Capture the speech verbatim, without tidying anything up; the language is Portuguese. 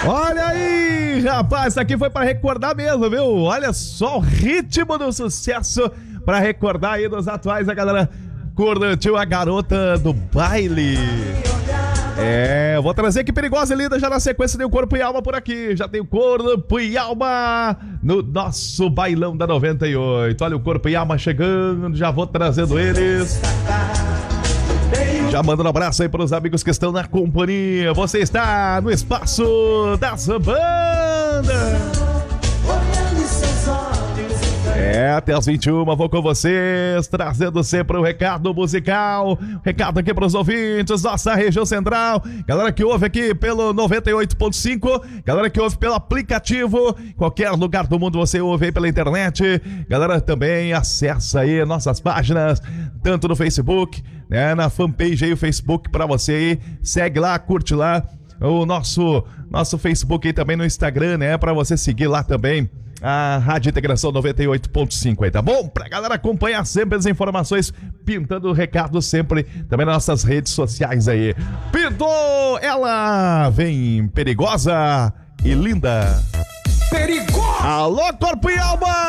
Olha aí, rapaz, isso aqui foi pra recordar mesmo, viu? Olha só o ritmo do sucesso pra recordar aí dos atuais, a galera curtiu a garota do baile. É, eu vou trazer aqui Perigosa e Linda já na sequência, tem o Corpo e Alma por aqui, já tem o Corpo e Alma no nosso bailão da noventa e oito. Olha o Corpo e Alma chegando, já vou trazendo eles. Já mandando um abraço aí para os amigos que estão na companhia. Você está no espaço das bandas. É, até as vinte e uma vou com vocês, trazendo sempre o recado musical, recado aqui para os ouvintes, nossa região central, galera que ouve aqui pelo noventa e oito ponto cinco, galera que ouve pelo aplicativo, qualquer lugar do mundo você ouve aí pela internet, galera também acessa aí nossas páginas, tanto no Facebook, né, na fanpage aí, o Facebook para você aí, segue lá, curte lá, o nosso, nosso Facebook aí também no Instagram, né, para você seguir lá também. A Rádio Integração noventa e oito ponto cinco aí, tá bom? Pra galera acompanhar sempre as informações, pintando o recado sempre, também nas nossas redes sociais aí. Pintou, ela vem perigosa e linda. Perigosa! Alô, Corpo e Alma!